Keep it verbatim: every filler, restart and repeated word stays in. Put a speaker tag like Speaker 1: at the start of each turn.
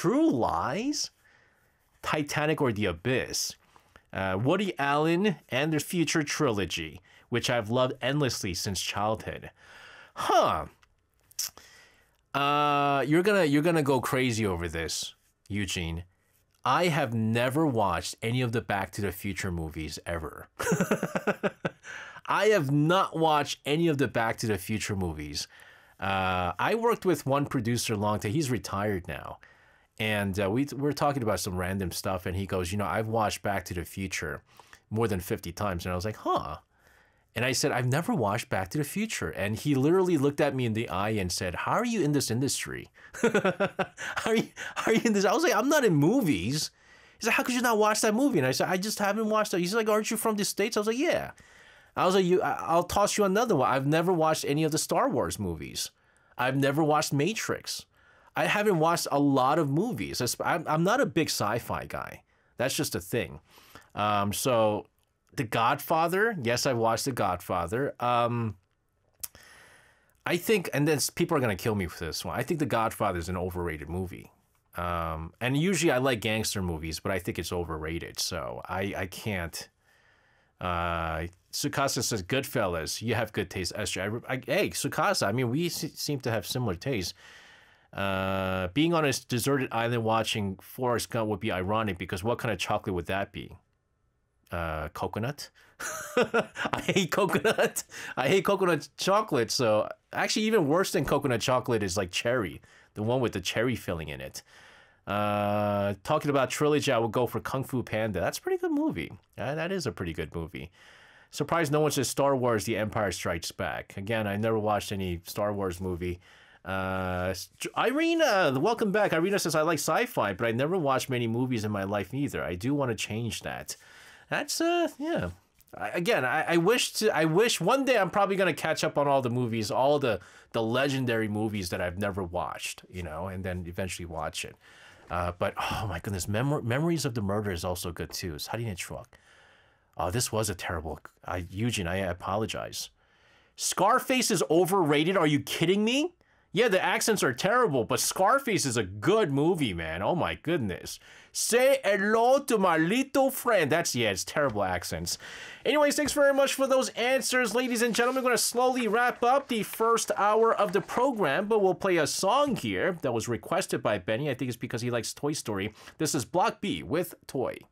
Speaker 1: True Lies, Titanic, or The Abyss? Uh, Woody Allen and the Future Trilogy, which I've loved endlessly since childhood. Huh. Uh, you're gonna you're gonna go crazy over this, Eugene. I have never watched any of the Back to the Future movies ever. I have not watched any of the Back to the Future movies. Uh, I worked with one producer a long time. He's retired now. And uh, we, we're talking about some random stuff. And he goes, you know, I've watched Back to the Future more than fifty times. And I was like, huh. And I said, I've never watched Back to the Future. And he literally looked at me in the eye and said, how are you in this industry? how, are you, how are you in this? I was like, I'm not in movies. He's like, how could you not watch that movie? And I said, I just haven't watched that. He's like, aren't you from the States? I was like, yeah. I was like, you, I'll toss you another one. I've never watched any of the Star Wars movies. I've never watched Matrix. I haven't watched a lot of movies. I'm, I'm not a big sci-fi guy. That's just a thing. Um, so... The Godfather, yes, I watched The Godfather. Um, I think, and then people are going to kill me for this one. I think The Godfather is an overrated movie. Um, and usually I like gangster movies, but I think it's overrated. So I, I can't. Uh, Sukasa says, Goodfellas, you have good taste, Esther. I, I, hey, Sukasa, I mean, we seem to have similar tastes. Uh, being on a deserted island watching Forrest Gump would be ironic because what kind of chocolate would that be? Uh, coconut. I hate coconut. I hate coconut chocolate. So actually, even worse than coconut chocolate is like cherry, the one with the cherry filling in it. Uh, talking about trilogy, I would go for Kung Fu Panda. That's a pretty good movie. Uh, that is a pretty good movie. Surprised no one says Star Wars: The Empire Strikes Back. Again, I never watched any Star Wars movie. Uh, Irina, welcome back. Irina says I like sci-fi, but I never watched many movies in my life either. I do want to change that. That's uh yeah. I, again, I, I wish to. I wish one day I'm probably gonna catch up on all the movies, all the the legendary movies that I've never watched, you know, and then eventually watch it. Uh, but oh my goodness, Mem Memories of the Murder is also good too. Sarine Truck. Oh, this was a terrible. I Eugene, I apologize. Scarface is overrated. Are you kidding me? Yeah, the accents are terrible, but Scarface is a good movie, man. Oh my goodness. Say hello to my little friend. That's, yeah, it's terrible accents. Anyways, thanks very much for those answers, ladies and gentlemen. We're going to slowly wrap up the first hour of the program, but we'll play a song here that was requested by Benny. I think it's because he likes Toy Story. This is Block B with Toy.